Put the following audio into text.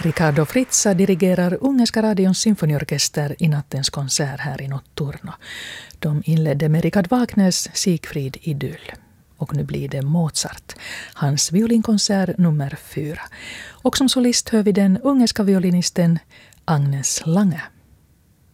Riccardo Frizza dirigerar Ungerska radions symfoniorkester i nattens konsert här i Notturno. De inledde med Richard Wagners Siegfried Idyll. Och nu blir det Mozart, hans violinkonsert nummer 4. Och som solist hör vi den ungerska violinisten Agnes Lange.